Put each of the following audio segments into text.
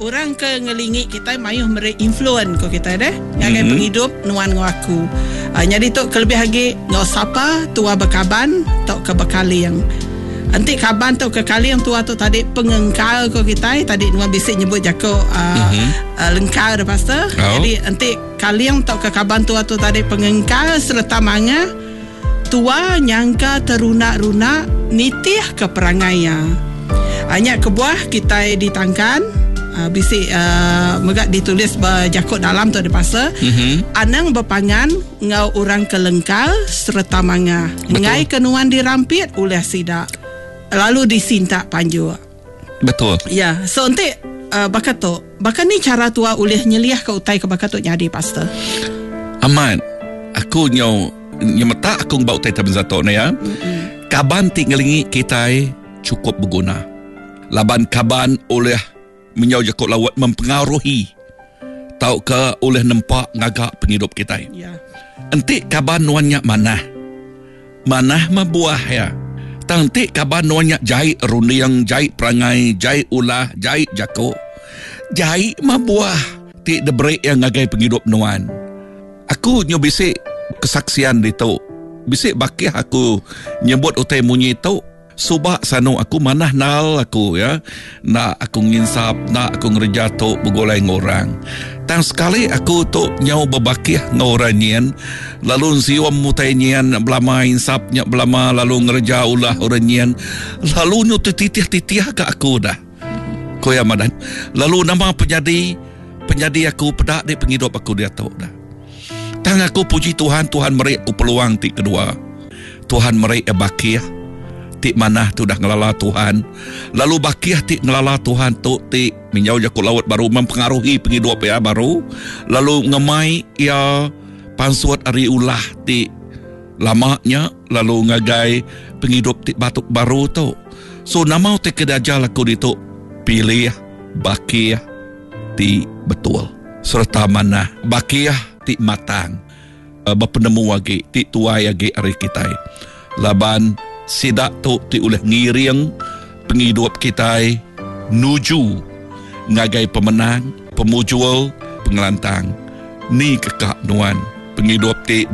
orang ke ngelingi kita mayuh mere influence ko kita deh ngagai penghidup nuan ngaku. Jadi tu kelebih lagi ngau sapa tua bekaban tok ke bekali yang anti kaban tu ke kali yang tua tu tadi pengengkal ko kita tadi nuan bisik nyebut jako lengkal dah pastor. Jadi anti kali yang tok ke kaban tua tu tadi pengengkal serta manga tua nyangka teruna-runa nitih ke perangainya. Hanya kebuah kita ditangkan bisik megak ditulis berjakut dalam tu ada pasal anang berpangan ngau orang kelengkal serta manga ngai kenuan dirampit oleh sidak lalu disintak panju. Betul. Ya, so nanti bakato ni cara tua oleh nyeliah ke utai ke bakato nyadi pastor. Aman aku nyemeta aku bau utai taben zato na ya. Kaban tinggalingi kita cukup berguna. Laban kaban oleh menyau jakut lawat mempengaruhi tau ke oleh nampak ngagak penghidup kita. Ya. Entik kaban nuannya manah mabuah ya. Tantik kaban nuannya jahit runiang, jahit perangai, jahit ulah, jahit jakut. Jahit mabuah tik debreak yang ngagai penghidup nuan. Aku nyobisik kesaksian itu. Bisik bakih aku nyebut utai munyi tu. Subak sanu aku manah nal aku ya. Nak aku nginsap, nak aku ngerja tu begolai ngorang. Tang sekali aku tu nyau berbakih ngorang nyen. Lalu siwam mutai nyen belama insapnya belama lalu ngerja ulah orang nyen. Lalu nyu titih-titih ke aku dah. Koya madan. Lalu nama penjadi aku pedak di penghidup aku dia tu dah. Tang aku puji Tuhan merik aku peluang tik kedua. Tuhan merik bakih tik manah tu dah ngelala Tuhan. Lalu bakih tik ngelala Tuhan tu tik menyau jakut laut baru mempengaruhi penghidup ya baru. Lalu ngemai ya pansuat ari ulah tik lamanya lalu ngagai penghidup tik batuk baru tu. So nama tik kedajal aku ditu pilih bakih tik betul. Serta manah bakih tik matang. Berpenemu lagi tik tuai lagi ari kita. Laban sidak tu ti oleh ngiring penghidup kita nuju ngagai pemenang, pemujul, pengelantang. Ni kekak nuan penghidup ti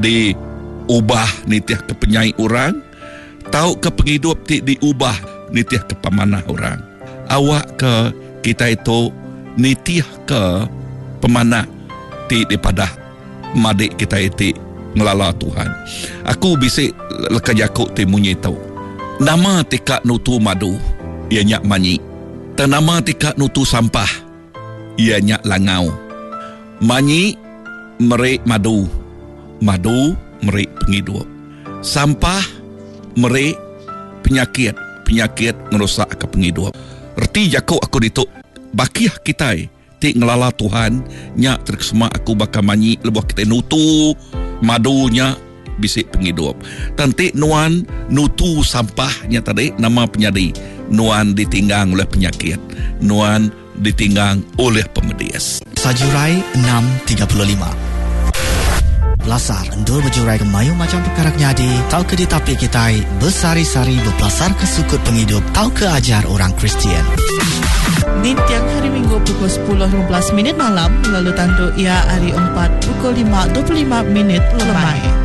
diubah nitiah ke penyai orang, tau ke penghidup ti diubah nitiah ke pemanah orang. Awak ke kita itu nitiah ke pemanah ti daripada madik kita itu ngelala Tuhan. Aku bisik lekajakuk timunyi tau. Nama tikak nutu madu, ia nyak manyi. Dan nama tikak nutu sampah, ia nyak langau. Manyi merik madu, madu merik penghidup. Sampah merik penyakit ngerosak ke penghidup. Erti jakuk aku dituk bakih kita tik ngelala Tuhan nyak terkesema aku bakal manyi lebuh kita nutu madunya bisik penghidup. Tantik nuan nutu sampahnya tadi nama penyadi. Nuan ditinggang oleh penyakit. Nuan ditinggang oleh pemedias. Sajurai 6.35 Belasar endul berjurai kemayu macam perkara nyadi. Tau ke di tapi kita bersari-sari berpelasar ke sukut penghidup. Tau ke ajar orang Kristian. Di tiang hari Minggu pukul 10.15 malam. Lalu tandu ia hari 4 pukul 5.25 lemai.